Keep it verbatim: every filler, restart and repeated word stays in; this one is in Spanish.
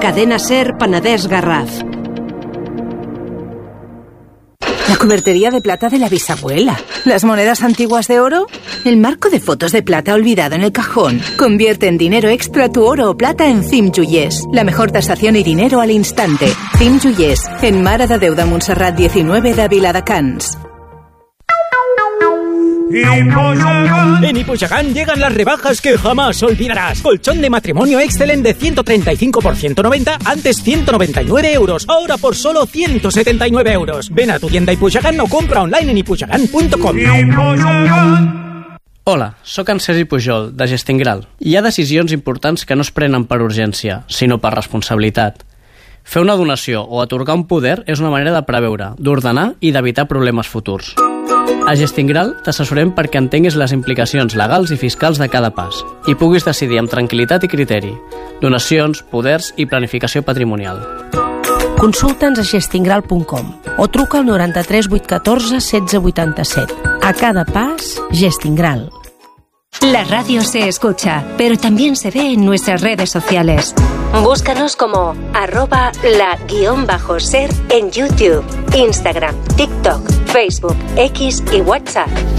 Cadena Ser Penedès Garraf. La cubertería de plata de la bisabuela. ¿Las monedas antiguas de oro? El marco de fotos de plata olvidado en el cajón. Convierte en dinero extra tu oro o plata en Cim Joiers. La mejor tasación y dinero al instante. Cim Joiers, en Mare de Déu de Montserrat diecinueve de Viladecans. En Ipuchacán llegan las rebajas que jamás olvidarás. Colchón de matrimonio Excellent de ciento treinta y cinco por ciento noventa, antes ciento noventa y nueve euros, ahora por solo ciento setenta y nueve euros. Ven a tu tienda Ipuchacán o compra online en ipuchacán punto com. Hola, sóc en Sergi Pujol, de Gestingral. Hi ha decisions importants que no es prenen per urgència, sinó per responsabilitat. Fer una donació o atorgar un poder és una manera de preveure, d'ordenar i d'evitar problemes futurs. A Gestingral t'assessorem perquè entenguis les implicacions legals i fiscals de cada pas i puguis decidir amb tranquil·litat i criteri. Donacions, poders i planificació patrimonial. Consulta'ns a gestingral punt com o truca al noranta-tres vuit catorze setze vuitanta-set. A cada pas, Gestingral. La radio se escucha, pero también se ve en nuestras redes sociales. Búscanos como arroba la guión bajo ser en YouTube, Instagram, TikTok, Facebook, X y WhatsApp.